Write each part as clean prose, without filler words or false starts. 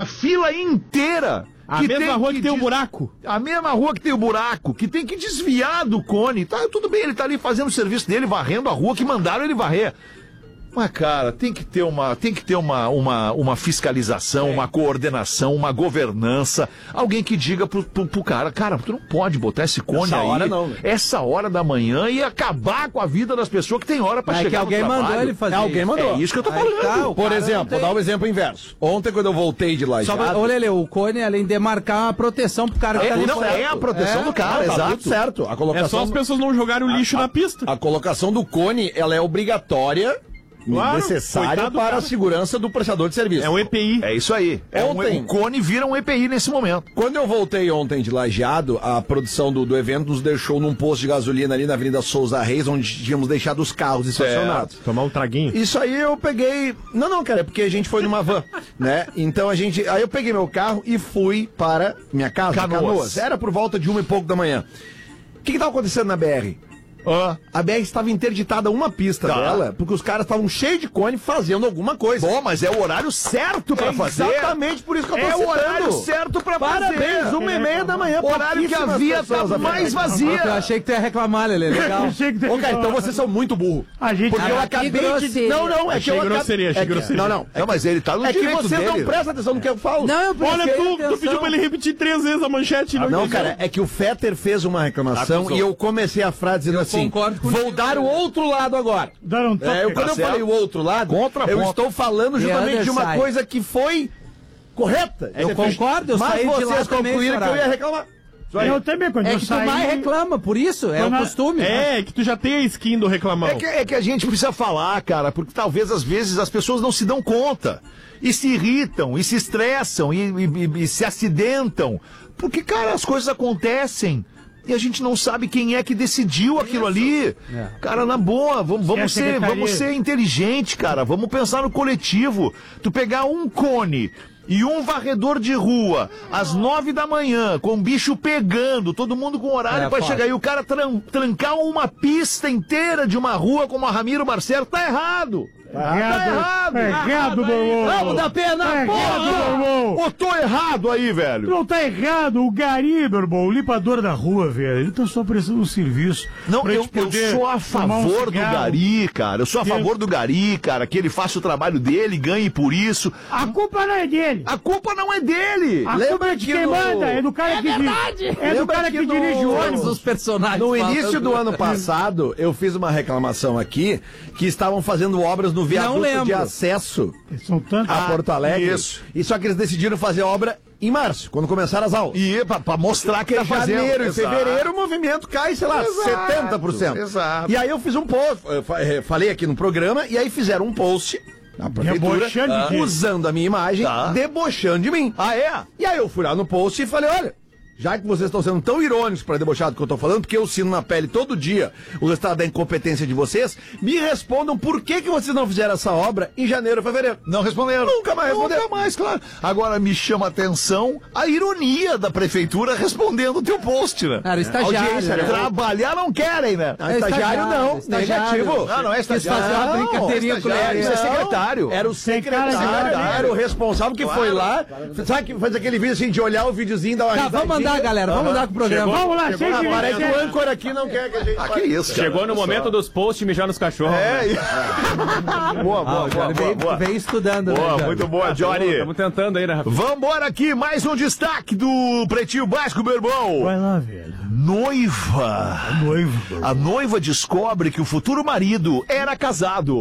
fila inteira. A mesma rua que tem o buraco. A mesma rua que tem o buraco, que tem que desviar do cone. Tá, tudo bem, ele tá ali fazendo o serviço dele, varrendo a rua que mandaram ele varrer. Mas, cara, tem que ter uma fiscalização, uma coordenação, uma governança. Alguém que diga pro cara, tu não pode botar esse cone aí. Hora não, né? Essa hora da manhã e acabar com a vida das pessoas que tem hora pra chegar no trabalho. alguém mandou ele fazer. Alguém mandou. É isso que eu tô falando. Tá, Por exemplo, vou dar um exemplo inverso. Ontem, quando eu voltei de Lajeado... Olha, Lele, o cone, além de marcar uma proteção pro cara que tá ali. Não, é a proteção do cara, tá exato. tudo certo. A colocação É só as pessoas não jogarem o lixo na pista. A colocação do cone, ela é obrigatória, necessária coitado para cara. a segurança do prestador de serviço. É um EPI. É isso aí. Ontem. O cone vira um EPI nesse momento. Quando eu voltei ontem de Lajeado, a produção do evento nos deixou num posto de gasolina ali na Avenida Souza Reis, onde tínhamos deixado os carros estacionados. Tomar um traguinho. Isso aí eu peguei... Não, cara, é porque a gente foi numa van, né? Então aí eu peguei meu carro e fui para minha casa, Canoas. Era por volta de 1 e pouco da manhã. O que estava acontecendo na BR? A BR estava interditada uma pista dela, porque os caras estavam cheios de cone fazendo alguma coisa. Bom, mas é o horário certo pra fazer. Exatamente por isso que eu tô citando. É o horário certo pra fazer. Parabéns, 1h30 da manhã. Horário que a via tá mais vazia. Eu achei que tu ia reclamar, Lele. Legal. Ô, cara, então vocês são muito burro. Porque eu acabei de... Não, é que eu grosseria, achei grosseria. Não, mas ele tá no é que direito você dele. não presta atenção no que eu falo. Não, eu Olha, tu pediu pra ele repetir 3 vezes a manchete. Não, cara, é que o Fetter fez uma reclamação e eu comecei a frase dizendo assim, vou dar o outro lado agora. Quando eu falei o outro lado, eu estou falando justamente de uma coisa que foi correta. Eu concordo, eu mas saí de lá vocês concluíram que eu ia reclamar. Eu também, quando É eu que saí... tu mais reclama, por isso, é o costume. É, que tu já tem a skin do reclamão. É que a gente precisa falar, cara, porque talvez às vezes as pessoas não se dão conta. E se irritam, e se estressam, e se acidentam. Porque, cara, as coisas acontecem. E a gente não sabe quem é que decidiu aquilo ali. Cara, na boa, vamos ser inteligente, cara. Vamos pensar no coletivo. Tu pegar um cone e um varredor de rua às 9 da manhã, com o bicho pegando, todo mundo com horário pra chegar, e o cara trancar uma pista inteira de uma rua como a Ramiro Barcelo, tá errado. Tá errado, meu irmão. Vamos dar pena, porra! Ou tô errado aí, velho? Não tá errado, o Gari, meu irmão, o limpador da rua, velho, ele tá só prestando um serviço. Não, eu sou a favor do Gari, cara. Eu sou a favor do Gari, cara, que ele faça o trabalho dele, ganhe por isso. A culpa não é dele. A culpa não é dele. A culpa é de quem manda, é do cara que dirige. É do cara que dirige o ônibus. Os personagens. No início do ano passado, eu fiz uma reclamação aqui que estavam fazendo obras no viaduto de acesso a Porto Alegre. Isso. E só que eles decidiram fazer obra em março, quando começaram as aulas. E pra mostrar que tá fazendo. Janeiro e Exato. fevereiro o movimento cai, sei lá, 70%. Exato. E aí eu fiz um post, falei aqui no programa, e aí fizeram um post na prefeitura, usando a minha imagem, debochando de mim. Ah, é? E aí eu fui lá no post e falei, olha, já que vocês estão sendo tão irônicos para debochar do que eu tô falando, porque eu sino na pele todo dia o resultado da incompetência de vocês, me respondam por que vocês não fizeram essa obra em janeiro ou fevereiro. Não responderam. Nunca mais responderam. Nunca mais, claro. Agora me chama a atenção a ironia da prefeitura respondendo o teu post, né? Cara, estagiário, Audiência, né? Trabalhar não querem, né? Estagiário não, negativo. Não é estagiário. Fazer uma brincadeirinha com ele. Isso é secretário. Era o secretário, era o responsável que foi lá. Sabe que faz aquele vídeo assim de olhar o videozinho e dar uma risadinha? Vamos mandar, galera, vamos mandar com o programa. Vamos lá, Parece que o âncora aqui não quer que a gente... Que isso, cara. Chegou no momento dos posts mijar nos cachorros. Boa. Vem estudando, Boa, né, muito boa, Johnny. Estamos tentando aí, né, Rafa? Vambora aqui, mais um destaque do Pretinho Básico, meu irmão. Vai lá, velho. Noiva. A noiva descobre que o futuro marido era casado.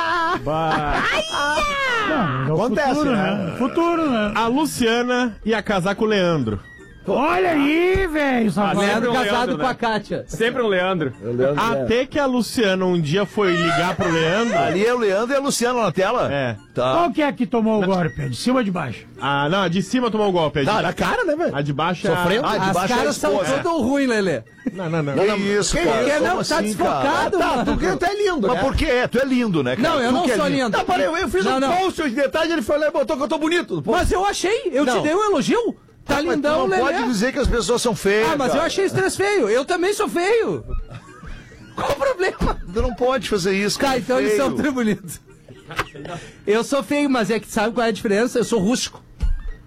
Acontece, futuro, né? Futuro, né? A Luciana ia casar com o Leandro. Olha aí, velho. Leandro um casado Leandro, com né? a Kátia. Sempre um Leandro. Até que a Luciana um dia foi ligar pro Leandro. Ali é o Leandro e a Luciana na tela? É. Tá. Qual que é que tomou o golpe? De cima ou de baixo? Ah, não, a de cima tomou o golpe. Tá, na cara, né, velho? A de baixo é Sofrendo? a... As caras são tudo ruim, Lelê. Não. Que isso, cara? Porque Como não, tá assim, desfocado, cara? mano. Tu é lindo, Mas né? por que é? Tu é lindo, né, cara? Não, eu Tu não que é sou lindo. lindo. Tá, peraí, eu fiz um post de detalhe, ele foi lá e botou que eu tô bonito. no post. Mas eu achei, eu te Não. dei um elogio. Tá Mas tu lindão, não Lelê. pode dizer que as pessoas são feias. Ah, mas eu achei os três feio. Eu também sou feio. Qual o problema? Tu não pode fazer isso, cara. Tá, então eles são feio. tão bonitos. Eu sou feio, mas é que sabe qual é a diferença? Eu sou rústico.